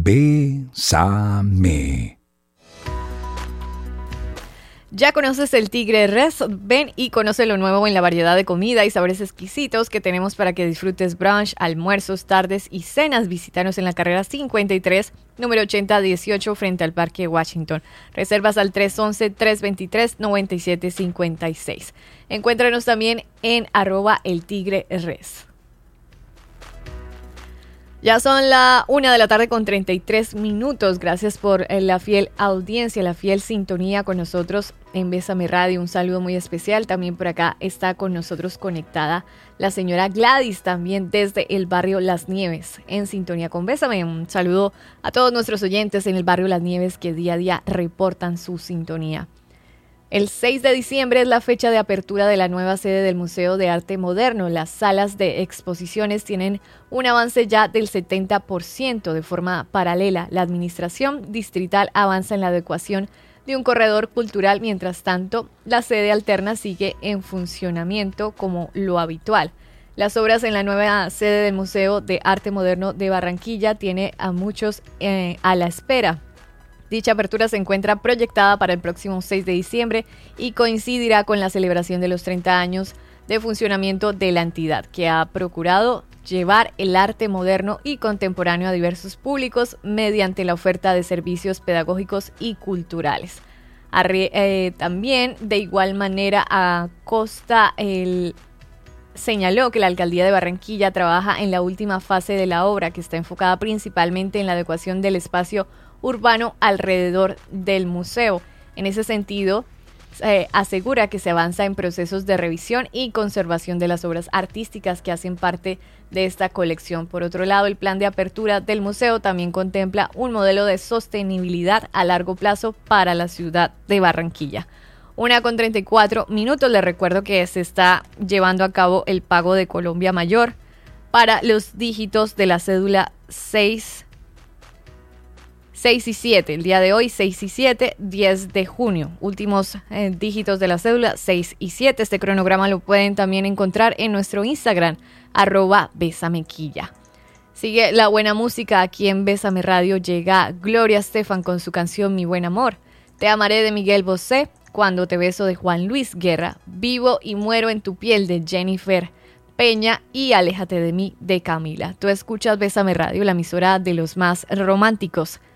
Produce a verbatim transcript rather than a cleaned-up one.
Bésame. ¿Ya conoces el Tigre Res? Ven y conoce lo nuevo en la variedad de comida y sabores exquisitos que tenemos para que disfrutes brunch, almuerzos, tardes y cenas. Visítanos en la carrera cincuenta y tres, número ochenta dieciocho, frente al Parque Washington. Reservas al tres once, tres veintitrés, noventa y siete cincuenta y seis. Encuéntranos también en arroba el Tigre Res. Ya son la una de la tarde con treinta y tres minutos. Gracias por la fiel audiencia, la fiel sintonía con nosotros en Bésame Radio. Un saludo muy especial. También por acá está con nosotros conectada la señora Gladys, también desde el barrio Las Nieves, en sintonía con Bésame. Un saludo a todos nuestros oyentes en el barrio Las Nieves que día a día reportan su sintonía. El seis de diciembre es la fecha de apertura de la nueva sede del Museo de Arte Moderno. Las salas de exposiciones tienen un avance ya del setenta por ciento. De forma paralela, la administración distrital avanza en la adecuación de un corredor cultural. Mientras tanto, la sede alterna sigue en funcionamiento como lo habitual. Las obras en la nueva sede del Museo de Arte Moderno de Barranquilla tienen a muchos eh, a la espera. Dicha apertura se encuentra proyectada para el próximo seis de diciembre y coincidirá con la celebración de los treinta años de funcionamiento de la entidad, que ha procurado llevar el arte moderno y contemporáneo a diversos públicos mediante la oferta de servicios pedagógicos y culturales. Arre, eh, también, de igual manera, Acosta el, señaló que la Alcaldía de Barranquilla trabaja en la última fase de la obra, que está enfocada principalmente en la adecuación del espacio urbano alrededor del museo. En ese sentido, eh, asegura que se avanza en procesos de revisión y conservación de las obras artísticas que hacen parte de esta colección. Por otro lado, el plan de apertura del museo también contempla un modelo de sostenibilidad a largo plazo para la ciudad de Barranquilla. Una con treinta y cuatro minutos. Les recuerdo que se está llevando a cabo el pago de Colombia Mayor para los dígitos de la cédula seis y siete, el día de hoy seis y siete, diez de junio, últimos eh, dígitos de la cédula seis y siete. Este cronograma lo pueden también encontrar en nuestro Instagram, arroba Besamequilla. Sigue la buena música aquí en Bésame Radio. Llega Gloria Estefan con su canción Mi Buen Amor, Te Amaré de Miguel Bosé, Cuando Te Beso de Juan Luis Guerra, Vivo y Muero en Tu Piel de Jennifer Peña y Aléjate de mí de Camila. Tú escuchas Bésame Radio, la emisora de los más románticos